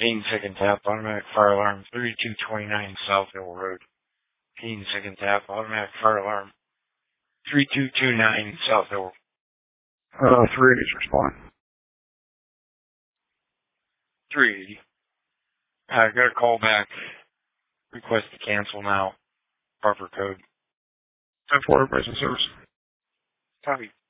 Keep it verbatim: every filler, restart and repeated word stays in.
Payne second tap, automatic fire alarm, thirty-two twenty-nine South Hill Road. Payne second tap, automatic fire alarm, thirty-two twenty-nine South Hill. Uh, three eighty's responding. three eighty. I got a call back. Request to cancel now. Proper code. ten four, advice and service. Copy.